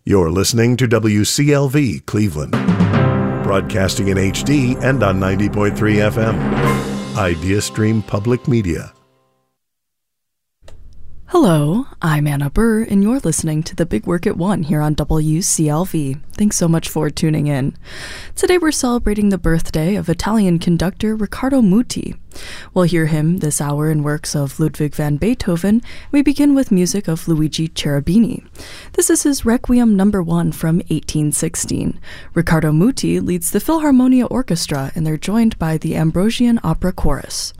You're listening to WCLV Cleveland, broadcasting in HD and on 90.3 FM. IdeaStream Public Media. Hello, I'm Anna Burr, and you're listening to The Big Work at 1 here on WCLV. Thanks so much for tuning in. Today we're celebrating the birthday of Italian conductor Riccardo Muti. We'll hear him this hour in works of Ludwig van Beethoven. We begin with music of Luigi Cherubini. This is his Requiem No. 1 from 1816. Riccardo Muti leads the Philharmonia Orchestra, and they're joined by the Ambrosian Opera Chorus.